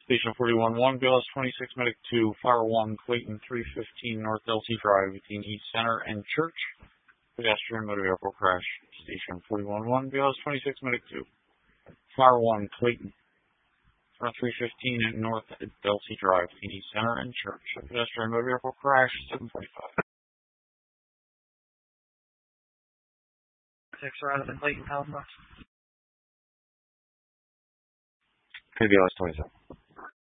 Station 41-1, BLS 26, Medic 2, Fire 1, Clayton 315 North Delsey Drive between East Center and Church. Pedestrian motor vehicle crash. Station 41-1, BLS 26, Medic 2, Fire 1, Clayton 315 North Delsey Drive between East Center and Church. Pedestrian motor vehicle crash, 745. 6 around the Clayton Town Box. BLS 27.